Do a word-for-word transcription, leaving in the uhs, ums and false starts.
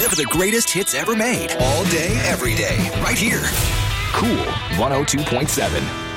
of the greatest hits ever made. All day, every day. Right here. Cool one oh two point seven.